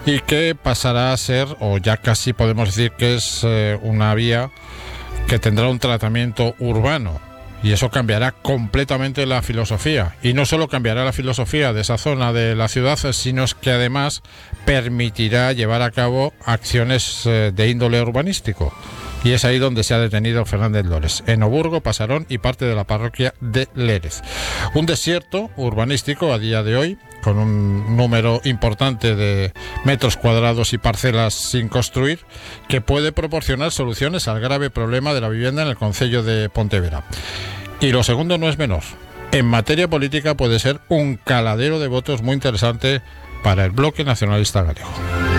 y que pasará a ser, o ya casi podemos decir que es una vía que tendrá un tratamiento urbano. Y eso cambiará completamente la filosofía. Y no solo cambiará la filosofía de esa zona de la ciudad, sino que además permitirá llevar a cabo acciones de índole urbanístico. Y es ahí donde se ha detenido Fernández Lores, en Oburgo, Pasarón y parte de la parroquia de Lérez. Un desierto urbanístico a día de hoy, con un número importante de metros cuadrados y parcelas sin construir, que puede proporcionar soluciones al grave problema de la vivienda en el concello de Pontevedra. Y lo segundo no es menor. En materia política puede ser un caladero de votos muy interesante para el bloque nacionalista gallego.